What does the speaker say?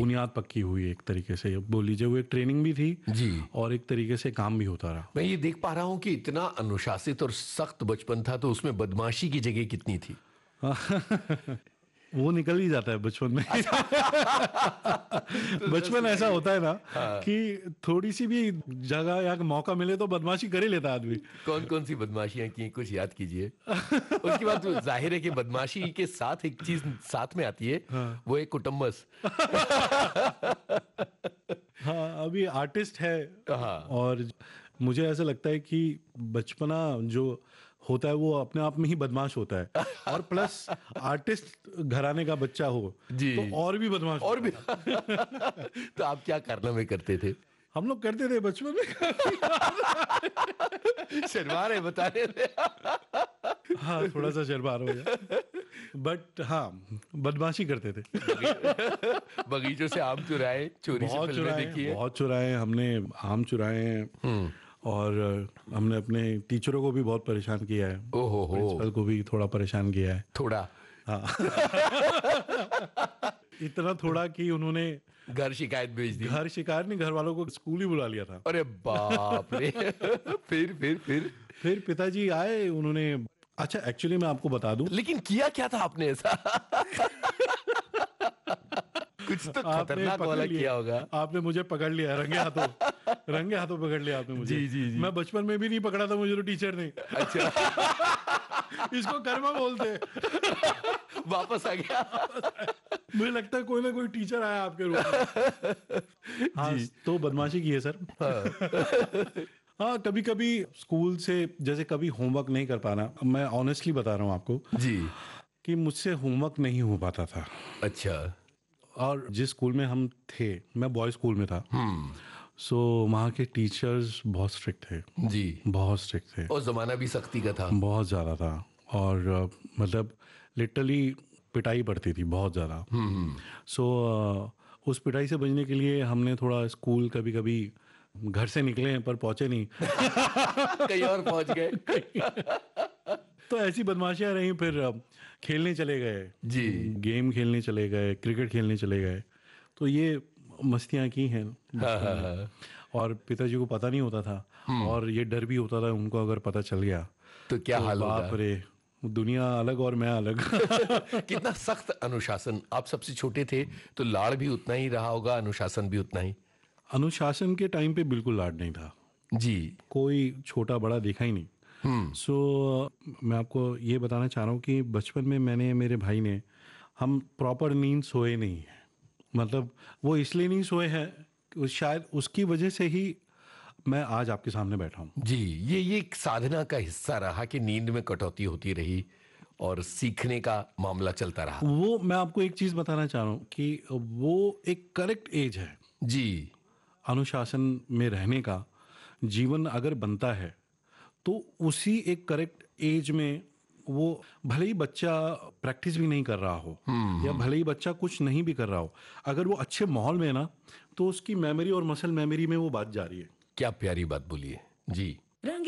बुनियाद पक्की हुई एक तरीके से बोल लीजिए। वो एक ट्रेनिंग भी थी जी। और एक तरीके से काम भी होता रहा। मैं ये देख पा रहा हूँ कि इतना अनुशासित और सख्त बचपन था, तो उसमें बदमाशी की जगह कितनी थी? वो निकल ही जाता है बचपन में। बचपन ऐसा होता है ना कि थोड़ी सी भी जगह या मौका मिले तो बदमाशी कर ही लेता है आदमी। कौन कौन सी बदमाशियां की, कुछ याद कीजिए। उसके बाद तो जाहिर है कि बदमाशी के साथ एक चीज साथ में आती है, वो है कुटुम्बस। हाँ, अभी आर्टिस्ट है हाँ। और मुझे ऐसा लगता है कि बचपना जो होता है वो अपने आप में ही बदमाश होता है, और प्लस आर्टिस्ट घराने का बच्चा हो जी। तो और भी बदमाश और भी। होता है। तो आप क्या कारनामे करते थे? हम लोग करते थे बचपन में। शर्मा रहे बताने से। हाँ, थोड़ा सा शर्मार हो गया, बट हाँ बदमाशी करते थे। बगीचों से आम चुराए, चोरी से फिल्में देखी है। बहुत चुराए हमने, आम चुराए हैं। और हमने अपने टीचरों को भी बहुत परेशान किया है। ओहो, प्रिंसिपल को भी थोड़ा परेशान किया है। थोड़ा। हाँ। इतना थोड़ा कि उन्होंने घर शिकायत भेज दी। घर शिकायत नहीं, घर वालों को स्कूल ही बुला लिया था। अरे बाप रे। फिर पिताजी आए, उन्होंने, अच्छा एक्चुअली मैं आपको बता दूं, लेकिन किया क्या था आपने ऐसा? कुछ तो खतरनाक वाला किया होगा। आपने मुझे पकड़ लिया रंगे हाथों। रंगे हाथों पकड़ लिया आपने मुझे। जी, जी, जी। मैं बचपन में भी नहीं पकड़ा था, मुझे तो टीचर ने। अच्छा। इसको कर्मा बोलते। वापस आ गया। मुझे लगता है कोई ना कोई टीचर आया आपके रूप में। हाँ, तो बदमाशी की है सर। हाँ, कभी कभी स्कूल से जैसे कभी होमवर्क नहीं कर पाना, मैं ऑनेस्टली बता रहा हूँ आपको जी। कि मुझसे होमवर्क नहीं हो पाता था। अच्छा। और जिस स्कूल में हम थे, मैं बॉय स्कूल में था, सो वहाँ के टीचर्स बहुत स्ट्रिक्ट थे। जी। बहुत स्ट्रिक्ट थे, और जमाना भी सख्ती का था। बहुत ज़्यादा था। और मतलब लिटरली पिटाई पड़ती थी बहुत ज़्यादा। सो उस पिटाई से बचने के लिए हमने थोड़ा स्कूल कभी कभी घर से निकले हैं पर पहुंचे नहीं। कहीं और पहुंच गए। तो ऐसी बदमाशियां रही। फिर खेलने चले गए जी। गेम खेलने चले गए, क्रिकेट खेलने चले गए। तो ये मस्तियां की हैं बचपन में। और पिताजी को पता नहीं होता था, और ये डर भी होता था उनको अगर पता चल गया तो क्या हाल होगा। बाप रे, दुनिया अलग और मैं अलग। कितना सख्त अनुशासन। आप सबसे छोटे थे तो लाड़ भी उतना ही रहा होगा, अनुशासन भी उतना ही। अनुशासन के टाइम पे बिल्कुल लाड नहीं था जी। कोई छोटा बड़ा देखा ही नहीं। सो मैं आपको ये बताना चाह रहा हूँ कि बचपन में मैंने, मेरे भाई ने, हम प्रॉपर नींद सोए नहीं है। मतलब वो इसलिए नहीं सोए हैं, शायद उसकी वजह से ही मैं आज आपके सामने बैठा हूँ। जी। ये एक साधना का हिस्सा रहा कि नींद में कटौती होती रही और सीखने का मामला चलता रहा। वो मैं आपको एक चीज बताना चाह रहा हूँ कि वो एक करेक्ट एज है जी। अनुशासन में रहने का। जीवन अगर बनता है तो उसी एक करेक्ट एज में, वो भले ही बच्चा प्रैक्टिस भी नहीं कर रहा हो या भले ही बच्चा कुछ नहीं भी कर रहा हो, अगर वो अच्छे माहौल में है ना, तो उसकी मेमोरी और मसल मेमोरी में वो बात जा रही है। क्या प्यारी बात बोली है जी।